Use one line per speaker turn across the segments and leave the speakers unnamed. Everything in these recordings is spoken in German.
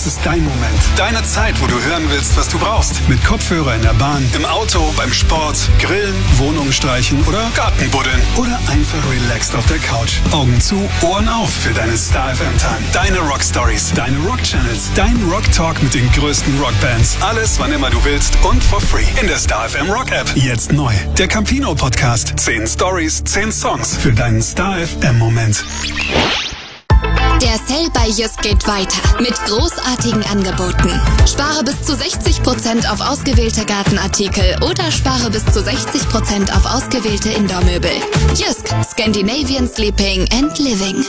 Das ist dein Moment. Deine Zeit, wo du hören willst, was du brauchst. Mit Kopfhörer in der Bahn, im Auto, beim Sport, Grillen, Wohnung streichen oder Gartenbuddeln. Oder einfach relaxed auf der Couch. Augen zu, Ohren auf für deine Star FM Time. Deine Rock Stories, deine Rock Channels, dein Rock Talk mit den größten Rockbands. Alles, wann immer du willst und for free. In der Star FM Rock App. Jetzt neu. Der Campino Podcast. 10 Stories, 10 Songs für deinen Star FM Moment.
Der Sale bei Jysk geht weiter mit großartigen Angeboten. Spare bis zu 60% auf ausgewählte Gartenartikel oder spare bis zu 60% auf ausgewählte Indoor-Möbel. Jysk, Scandinavian Sleeping and Living.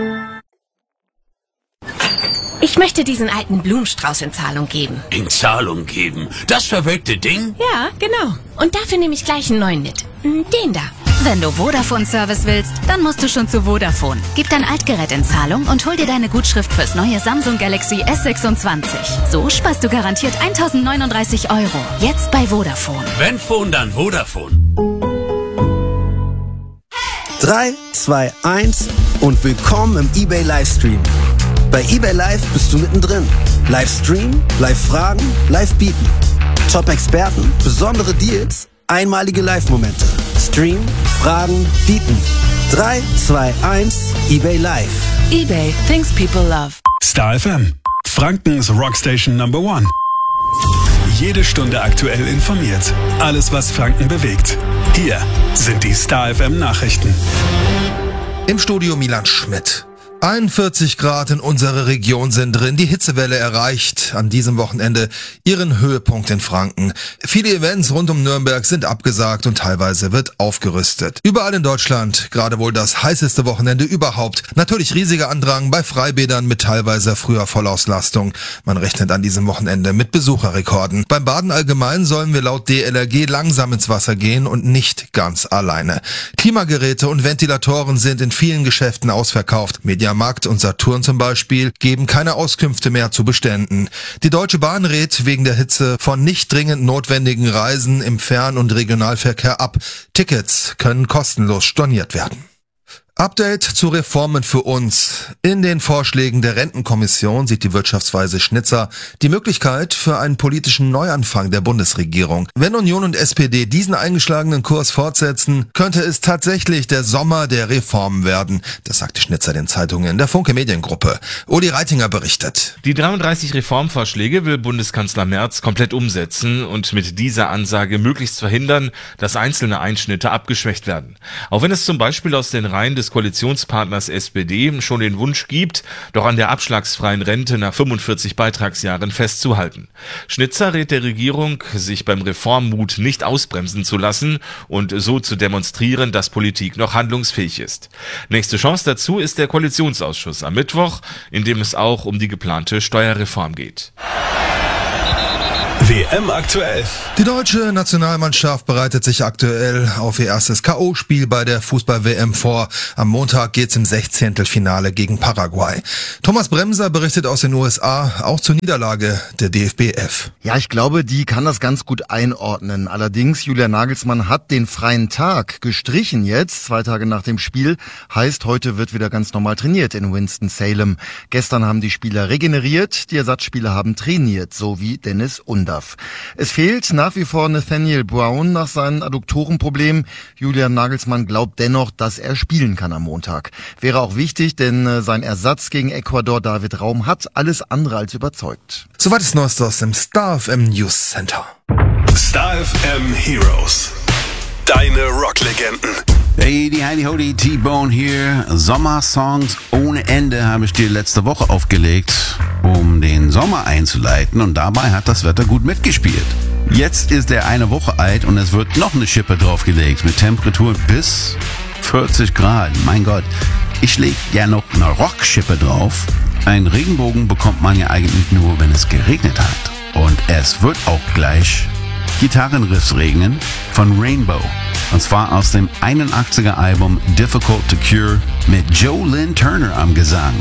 Ich möchte diesen alten Blumenstrauß in Zahlung geben.
In Zahlung geben? Das verwelkte Ding?
Ja, genau. Und dafür nehme ich gleich einen neuen mit. Den da.
Wenn du Vodafone-Service willst, dann musst du schon zu Vodafone. Gib dein Altgerät in Zahlung und hol dir deine Gutschrift fürs neue Samsung Galaxy S26. So sparst du garantiert 1.039 €. Jetzt bei Vodafone.
Wenn Phone, dann Vodafone.
3, 2, 1 und willkommen im eBay Livestream. Bei eBay Live bist du mittendrin. Livestream, Live-Fragen, Live-Bieten. Top-Experten, besondere Deals, einmalige Live-Momente. Stream, Fragen, Bieten. 3, 2, 1, eBay Live.
eBay, things people love.
Star FM, Frankens Rockstation Number 1. Jede Stunde aktuell informiert. Alles, was Franken bewegt. Hier sind die Star FM Nachrichten.
Im Studio Milan Schmidt. 41 Grad in unserer Region sind drin. Die Hitzewelle erreicht an diesem Wochenende ihren Höhepunkt in Franken. Viele Events rund um Nürnberg sind abgesagt und teilweise wird aufgerüstet. Überall in Deutschland, gerade wohl das heißeste Wochenende überhaupt. Natürlich riesiger Andrang bei Freibädern mit teilweise früher Vollauslastung. Man rechnet an diesem Wochenende mit Besucherrekorden. Beim Baden allgemein sollen wir laut DLRG langsam ins Wasser gehen und nicht ganz alleine. Klimageräte und Ventilatoren sind in vielen Geschäften ausverkauft. Mediamarkt und Saturn zum Beispiel geben keine Auskünfte mehr zu Beständen. Die Deutsche Bahn rät wegen der Hitze von nicht dringend notwendigen Reisen im Fern- und Regionalverkehr ab. Tickets können kostenlos storniert werden. Update zu Reformen für uns. In den Vorschlägen der Rentenkommission sieht die Wirtschaftsweise Schnitzer die Möglichkeit für einen politischen Neuanfang der Bundesregierung. Wenn Union und SPD diesen eingeschlagenen Kurs fortsetzen, könnte es tatsächlich der Sommer der Reformen werden. Das sagte Schnitzer den Zeitungen der Funke Mediengruppe. Uli Reitinger berichtet.
Die 33 Reformvorschläge will Bundeskanzler Merz komplett umsetzen und mit dieser Ansage möglichst verhindern, dass einzelne Einschnitte abgeschwächt werden. Auch wenn es zum Beispiel aus den Reihen des Koalitionspartners SPD schon den Wunsch gibt, doch an der abschlagsfreien Rente nach 45 Beitragsjahren festzuhalten. Schnitzer rät der Regierung, sich beim Reformmut nicht ausbremsen zu lassen und so zu demonstrieren, dass Politik noch handlungsfähig ist. Nächste Chance dazu ist der Koalitionsausschuss am Mittwoch, in dem es auch um die geplante Steuerreform geht.
WM aktuell.
Die deutsche Nationalmannschaft bereitet sich aktuell auf ihr erstes K.O.-Spiel bei der Fußball-WM vor. Am Montag geht's im 16. Finale gegen Paraguay. Thomas Bremser berichtet aus den USA, auch zur Niederlage der DFB-F.
Ja, ich glaube, die kann das ganz gut einordnen. Allerdings, Julian Nagelsmann hat den freien Tag gestrichen jetzt, 2 Tage nach dem Spiel. Heißt, heute wird wieder ganz normal trainiert in Winston-Salem. Gestern haben die Spieler regeneriert, die Ersatzspieler haben trainiert, so wie Dennis Undaff. Es fehlt nach wie vor Nathaniel Brown nach seinem Adduktorenproblem. Julian Nagelsmann glaubt dennoch, dass er spielen kann am Montag. Wäre auch wichtig, denn sein Ersatz gegen Ecuador, David Raum, hat alles andere als überzeugt.
Soweit das Neueste aus dem Star FM News Center.
Star FM Heroes. Deine Rocklegenden.
Hey, die Heidi Hodi, T-Bone hier. Sommersongs ohne Ende habe ich dir letzte Woche aufgelegt, um den Sommer einzuleiten, und dabei hat das Wetter gut mitgespielt. Jetzt ist er eine Woche alt und es wird noch eine Schippe draufgelegt mit Temperaturen bis 40 Grad. Mein Gott, ich lege gerne noch eine Rockschippe drauf. Einen Regenbogen bekommt man ja eigentlich nur, wenn es geregnet hat. Und es wird auch gleich Gitarrenriffs regnen von Rainbow. Und zwar aus dem 81er Album Difficult to Cure mit Joe Lynn Turner am Gesang.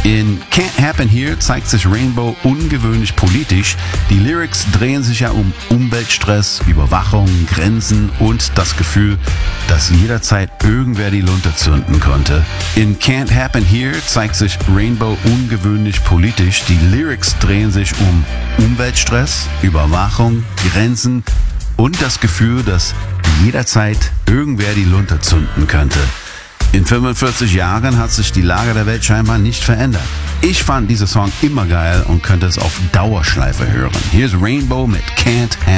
In Can't Happen Here zeigt sich Rainbow ungewöhnlich politisch. Die Lyrics drehen sich ja um Umweltstress, Überwachung, Grenzen und das Gefühl, dass jederzeit irgendwer die Lunte zünden könnte. In Can't Happen Here zeigt sich Rainbow ungewöhnlich politisch. Die Lyrics drehen sich um Umweltstress, Überwachung, Grenzen und das Gefühl, dass jederzeit irgendwer die Lunte zünden könnte. In 45 Jahren hat sich die Lage der Welt scheinbar nicht verändert. Ich fand diesen Song immer geil und könnte es auf Dauerschleife hören. Hier ist Rainbow mit Can't Happen.